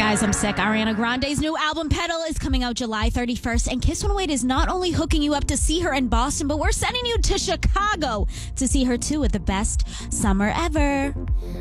guys, I'm sick. Ariana Grande's new album, Pedal, is coming out July 31st, and Kiss 108 is not only hooking you up to see her in Boston, but we're sending you to Chicago to see her too with the best summer ever.